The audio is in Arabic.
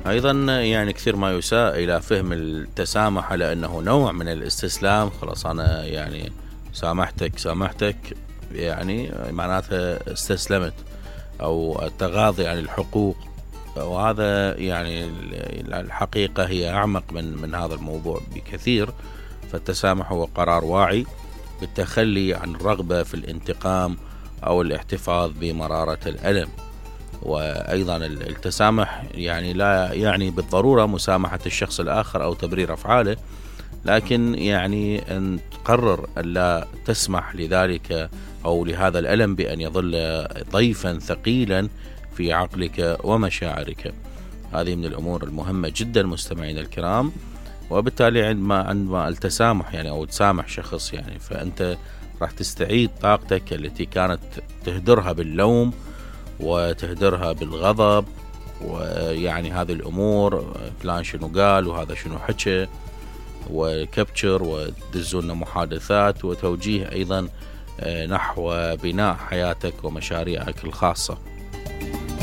أيضا يعني كثير ما يساء إلى فهم التسامح على أنه نوع من الاستسلام. خلاص أنا يعني سامحتك يعني معناتها استسلمت أو التغاضي عن الحقوق، وهذا يعني الحقيقة هي أعمق من هذا الموضوع بكثير. فالتسامح هو قرار واعي بالتخلي عن الرغبة في الانتقام أو الاحتفاظ بمرارة الألم. وأيضا التسامح يعني لا يعني بالضرورة مسامحة الشخص الآخر أو تبرير أفعاله، لكن يعني أن تقرر أن لا تسمح لذلك أو لهذا الألم بأن يظل ضيفا ثقيلا في عقلك ومشاعرك. هذه من الأمور المهمة جدا مستمعين الكرام. وبالتالي عندما التسامح يعني أو تسامح شخص يعني فأنت راح تستعيد طاقتك التي كانت تهدرها باللوم وتهدرها بالغضب، ويعني هذه الأمور فلان شنو قال وهذا شنو حكى، وكبتشر ودزولنا محادثات وتوجيه أيضا نحو بناء حياتك ومشاريعك الخاصة.